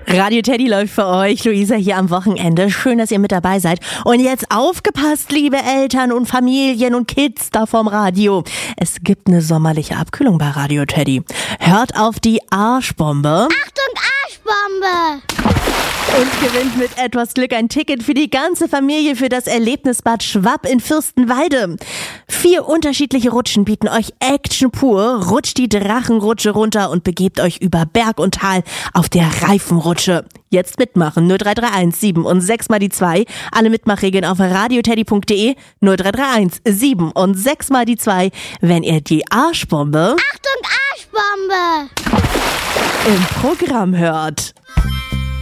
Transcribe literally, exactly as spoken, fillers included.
Radio Teddy läuft für euch. Luisa hier am Wochenende. Schön, dass ihr mit dabei seid. Und jetzt aufgepasst, liebe Eltern und Familien und Kids da vorm Radio. Es gibt eine sommerliche Abkühlung bei Radio Teddy. Hört auf die Arschbombe. Achtung, Arschbombe! Und gewinnt mit etwas Glück ein Ticket für die ganze Familie für das Erlebnisbad Schwapp in Fürstenwalde. Vier unterschiedliche Rutschen bieten euch Action pur. Rutscht die Drachenrutsche runter und begebt euch über Berg und Tal auf der Reifenrutsche. Jetzt mitmachen. null drei drei eins sieben und sechs mal die zwei. Alle Mitmachregeln auf radioteddy punkt de. null drei drei eins sieben und sechs mal die zwei. Wenn ihr die Arschbombe Achtung, Arschbombe! im Programm hört.